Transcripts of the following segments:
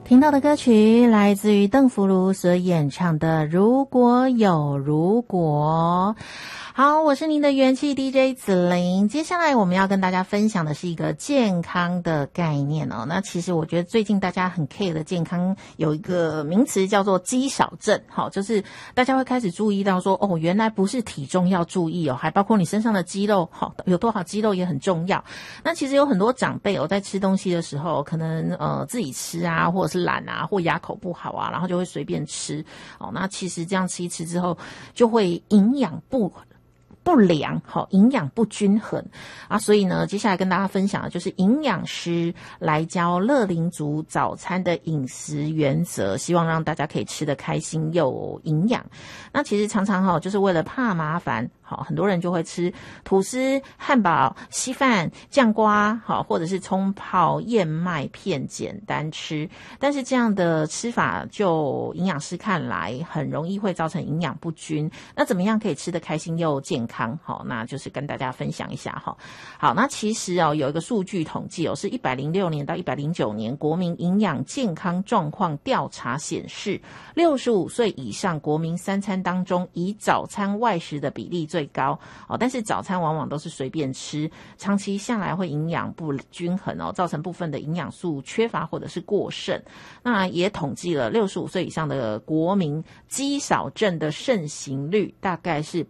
听到的歌曲来自于邓福如所演唱的《如果有如果》。好，我是您的元气 DJ 子琳。接下来我们要跟大家分享的是一个健康的概念哦。那其实我觉得最近大家很 care 的健康有一个名词叫做肌少症，好，就是大家会开始注意到说，哦，原来不是体重要注意哦，还包括你身上的肌肉，好，有多少肌肉也很重要。那其实有很多长辈哦，在吃东西的时候，可能自己吃啊，或者是懒啊，或牙口不好啊，然后就会随便吃哦。那其实这样吃一吃之后，就会营养不良，好，营养不均衡啊，所以呢，接下来跟大家分享的就是营养师来教乐龄族早餐的饮食原则，希望让大家可以吃得开心又营养。那其实常常就是为了怕麻烦，好，很多人就会吃吐司、汉堡、稀饭、酱瓜，好，或者是冲泡燕麦片简单吃。但是这样的吃法，就营养师看来很容易会造成营养不均。那怎么样可以吃得开心又健康？好，那就是跟大家分享一下哈。好，那其实有一个数据统计是106年到109年国民营养健康状况调查显示，65岁以上国民三餐当中，以早餐外食的比例最高哦。但是早餐往往都是随便吃，长期下来会营养不均衡哦，造成部分的营养素缺乏或者是过剩。那也统计了65岁以上的国民肌少症的盛行率大概是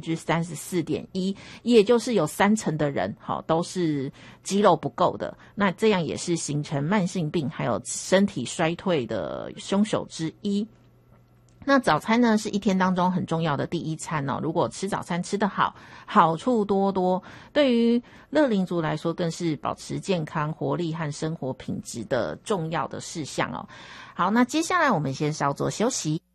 34.1%，也就是有30%的人都是肌肉不够的，那这样也是形成慢性病还有身体衰退的凶手之一。那早餐呢是一天当中很重要的第一餐哦，如果吃早餐吃得好，好处多多，对于乐龄族来说更是保持健康活力和生活品质的重要的事项哦。好，那接下来我们先稍作休息。